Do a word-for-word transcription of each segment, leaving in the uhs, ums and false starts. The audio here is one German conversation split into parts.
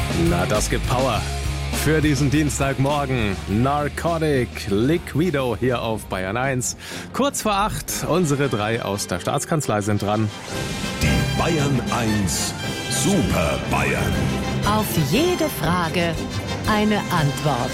Na, das gibt Power für diesen Dienstagmorgen. Narcotic Liquido hier auf Bayern eins. Kurz vor acht, unsere drei aus der Staatskanzlei sind dran. Die Bayern eins Super Bayern. Auf jede Frage eine Antwort.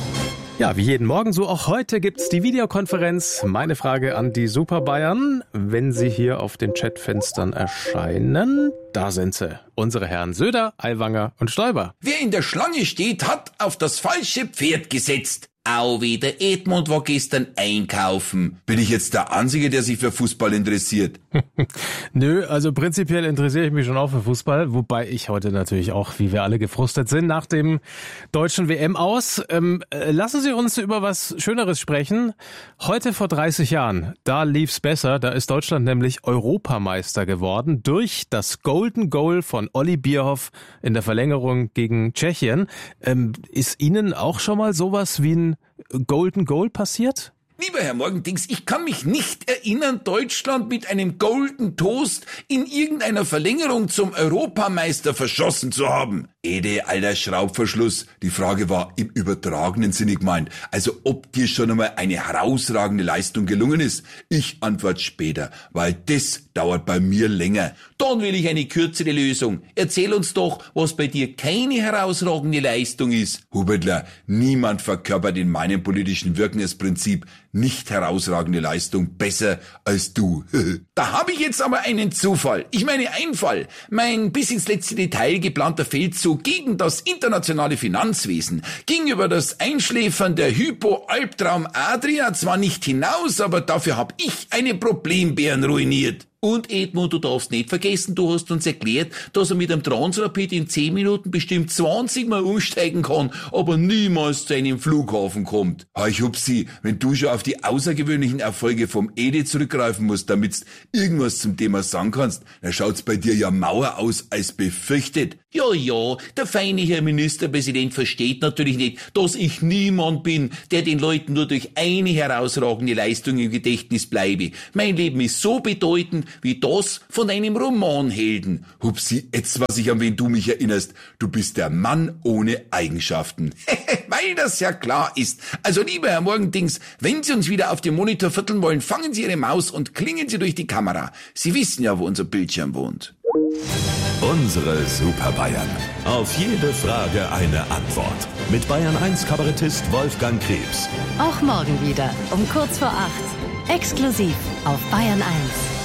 Ja, wie jeden Morgen, so auch heute gibt's die Videokonferenz. Meine Frage an die Super Bayern, wenn sie hier auf den Chatfenstern erscheinen. Da sind sie, unsere Herren Söder, Aiwanger und Stoiber. Wer in der Schlange steht, hat auf das falsche Pferd gesetzt. Auch wie der Edmund war gestern einkaufen. Bin ich jetzt der Einzige, der sich für Fußball interessiert? Nö, also prinzipiell interessiere ich mich schon auch für Fußball, wobei ich heute natürlich auch, wie wir alle, gefrustet sind nach dem deutschen W M aus. Ähm, äh, lassen Sie uns über was Schöneres sprechen. Heute vor dreißig Jahren, da lief's besser, da ist Deutschland nämlich Europameister geworden durch das Golden Goal von Olli Bierhoff in der Verlängerung gegen Tschechien. Ähm, ist Ihnen auch schon mal sowas wie ein Golden Goal passiert? Lieber Herr Morgendings, ich kann mich nicht erinnern, Deutschland mit einem Golden Toast in irgendeiner Verlängerung zum Europameister verschossen zu haben. Ede, alter Schraubverschluss, die Frage war im übertragenen Sinne gemeint. Also ob dir schon einmal eine herausragende Leistung gelungen ist. Ich antworte später, weil das dauert bei mir länger. Dann will ich eine kürzere Lösung. Erzähl uns doch, was bei dir keine herausragende Leistung ist. Hubertler, niemand verkörpert in meinem politischen Wirken das Prinzip nicht herausragende Leistung besser als du. Da habe ich jetzt aber einen Zufall. Ich meine Einfall. Mein bis ins letzte Detail geplanter Feldzug gegen das internationale Finanzwesen ging über das Einschläfern der Hypo-Albtraum Adria zwar nicht hinaus, aber dafür habe ich eine Problembären ruiniert. Und Edmund, du darfst nicht vergessen, du hast uns erklärt, dass er mit einem Transrapid in zehn Minuten bestimmt zwanzig Mal umsteigen kann, aber niemals zu einem Flughafen kommt. Ich Hupsi, wenn du schon auf die außergewöhnlichen Erfolge vom Ede zurückgreifen musst, damit du irgendwas zum Thema sagen kannst, dann schaut's bei dir ja mauer aus als befürchtet. Ja, ja, der feine Herr Ministerpräsident versteht natürlich nicht, dass ich niemand bin, der den Leuten nur durch eine herausragende Leistung im Gedächtnis bleibe. Mein Leben ist so bedeutend wie das von einem Romanhelden. Hupsi, jetzt was ich an wen du mich erinnerst, du bist der Mann ohne Eigenschaften. Weil das ja klar ist. Also lieber Herr Morgendings, wenn Sie uns wieder auf dem Monitor vierteln wollen, fangen Sie Ihre Maus und klingen Sie durch die Kamera. Sie wissen ja, wo unser Bildschirm wohnt. Unsere Super Bayern. Auf jede Frage eine Antwort. Mit Bayern eins Kabarettist Wolfgang Krebs. Auch morgen wieder um kurz vor acht. Exklusiv auf Bayern eins.